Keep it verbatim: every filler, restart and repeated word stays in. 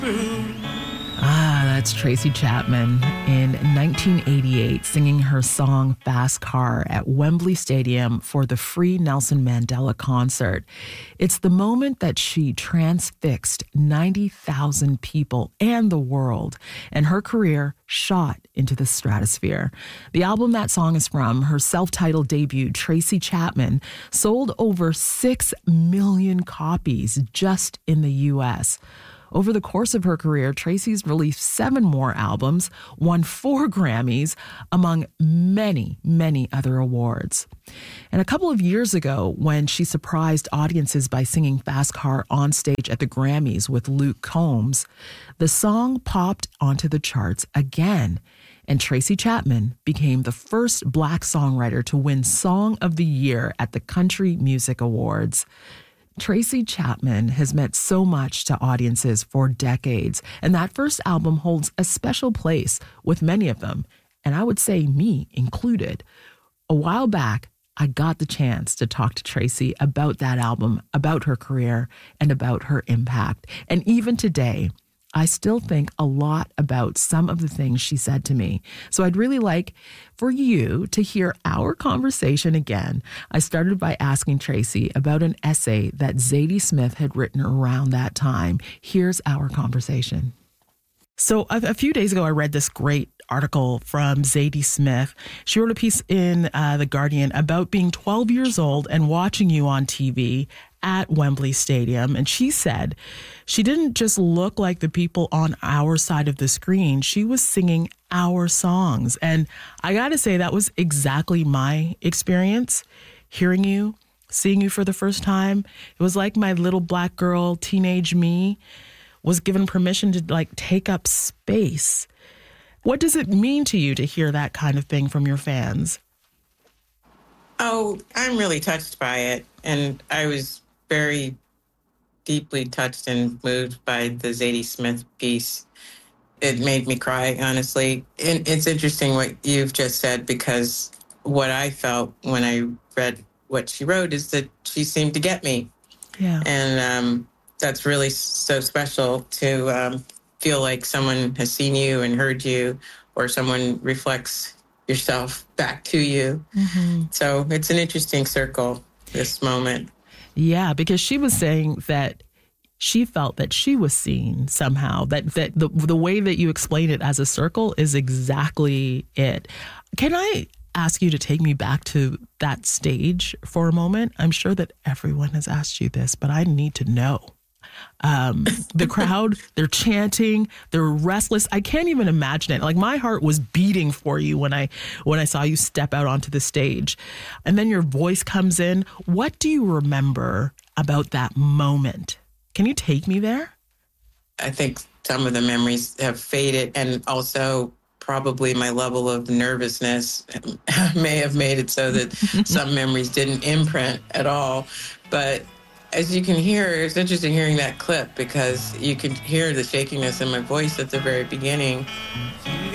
Ah, that's Tracy Chapman in nineteen eighty-eight singing her song Fast Car at Wembley Stadium for the Free Nelson Mandela concert. It's the moment that she transfixed ninety thousand people and the world, and her career shot into the stratosphere. The album that song is from, her self-titled debut, Tracy Chapman, sold over six million copies just in the U S. Over the course of her career, Tracy's released seven more albums, won four Grammys, among many, many other awards. And a couple of years ago, when she surprised audiences by singing Fast Car on stage at the Grammys with Luke Combs, the song popped onto the charts again. And Tracy Chapman became the first Black songwriter to win Song of the Year at the Country Music Awards. Tracy Chapman has meant so much to audiences for decades, and that first album holds a special place with many of them, and I would say me included. A while back, I got the chance to talk to Tracy about that album, about her career, and about her impact. And even today, I still think a lot about some of the things she said to me. So I'd really like for you to hear our conversation again. I started by asking Tracy about an essay that Zadie Smith had written around that time. Here's our conversation. So a, a few days ago, I read this great article from Zadie Smith. She wrote a piece in uh, The Guardian about being twelve years old and watching you on T V at Wembley Stadium. And she said she didn't just look like the people on our side of the screen. She was singing our songs. And I got to say, that was exactly my experience, hearing you, seeing you for the first time. It was like my little Black girl, teenage me, was given permission to like take up space. What does it mean to you to hear that kind of thing from your fans? Oh, I'm really touched by it. And I was very deeply touched and moved by the Zadie Smith piece. It made me cry, honestly. And it's interesting what you've just said, because what I felt when I read what she wrote is that she seemed to get me. Yeah. And um, that's really so special to um, feel like someone has seen you and heard you, or someone reflects yourself back to you. Mm-hmm. So it's an interesting circle, this moment. Yeah, because she was saying that she felt that she was seen somehow, that, that the, the way that you explain it as a circle is exactly it. Can I ask you to take me back to that stage for a moment? I'm sure that everyone has asked you this, but I need to know. Um, the crowd, they're chanting, they're restless. I can't even imagine it. Like, my heart was beating for you when I when I saw you step out onto the stage. And then your voice comes in. What do you remember about that moment? Can you take me there? I think some of the memories have faded, and also probably my level of nervousness may have made it so that some memories didn't imprint at all. But as you can hear, it's interesting hearing that clip, because you can hear the shakiness in my voice at the very beginning.